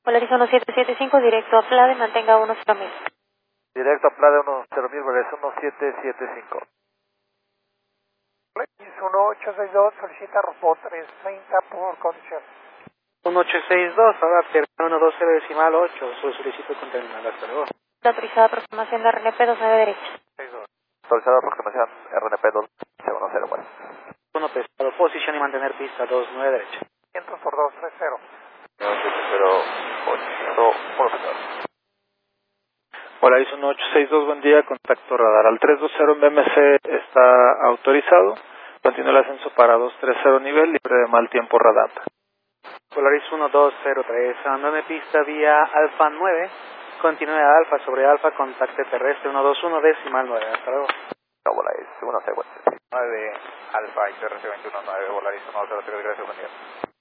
Polaris 1775, directo a Plade, mantenga 10.000. Directo a Plade 10.000, Volaris 1775. Polaris 1862, solicita ROPO 330 por condición. 1862, ahora termina 112.8, solicito con terminal, hasta luego. Autorizada aproximación de RNP 29 derecha. 62. Autorizada aproximación RNP 210, bueno. 1 pesado, posición y mantener pista 29 derecha. 500 por 230. 970, Polaris 1862, buen día, contacto radar al 320 en BMC está autorizado, continúa el ascenso para 230 nivel, libre de mal tiempo radar. Polaris 1203, abandone pista vía Alfa 9, continúe a Alfa sobre Alfa, contacte terrestre 121.9, hasta luego. no, Volaris 10, 9 Alfa y TRC 219, Volaris 1003, gracias, buen día.